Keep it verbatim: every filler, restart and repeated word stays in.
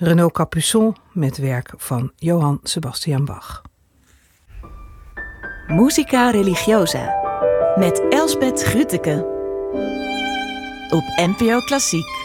Renaud Capuçon met werk van Johann Sebastian Bach. Musica Religiosa met Elsbeth Grütke op N P O Klassiek.